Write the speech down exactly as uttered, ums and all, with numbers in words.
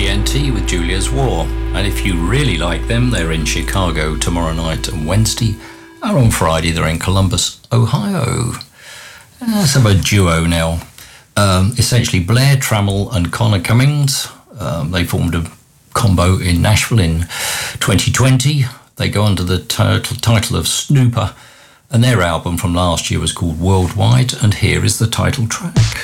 N T with Julia's War. And if you really like them, they're in Chicago tomorrow night and Wednesday. And on Friday, they're in Columbus, Ohio. Let's have a duo now. Um, essentially, Blair Trammell and Connor Cummings. Um, they formed a combo in Nashville in twenty twenty. They go under the title, title of Snooper. And their album from last year was called Worldwide. And here is the title track.